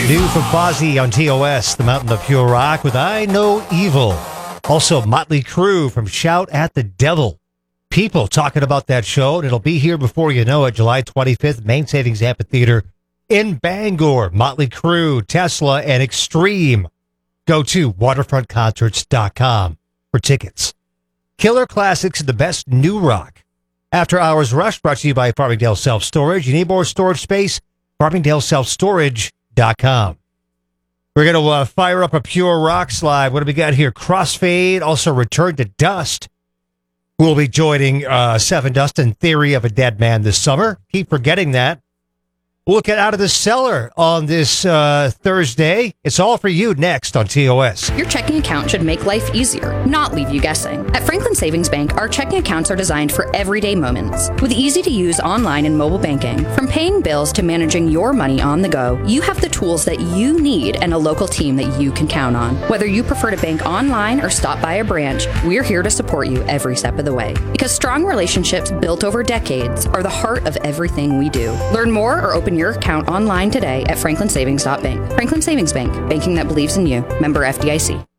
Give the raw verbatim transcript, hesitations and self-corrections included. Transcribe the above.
New from Fozzy on T O S, the Mountain of Pure Rock with I Know Evil. Also, Motley Crue from Shout at the Devil. People talking about that show, and it'll be here before you know it, July twenty-fifth, Main Savings Amphitheater in Bangor. Motley Crue, Tesla, and Extreme. Go to waterfront concerts dot com for tickets. Killer Classics, the best new rock. After Hours Rush, brought to you by Farmingdale Self Storage. You need more storage space? Farmingdale Self Storage dot com. We're going to uh, fire up a Pure Rock slide. What do we got here? Crossfade, also Return to Dust. We'll be joining uh, Seven Dust and Theory of a Dead Man this summer. Keep forgetting that. We'll get out of the cellar on this uh, Thursday. It's all for you next on T O S. Your checking account should make life easier, not leave you guessing. At Franklin Savings Bank, our checking accounts are designed for everyday moments. With easy-to-use online and mobile banking, from paying bills to managing your money on the go, you have the tools that you need and a local team that you can count on. Whether you prefer to bank online or stop by a branch, we're here to support you every step of the way. Because strong relationships built over decades are the heart of everything we do. Learn more or open your account online today at franklin savings dot bank. Franklin Savings Bank, banking that believes in you. Member F D I C.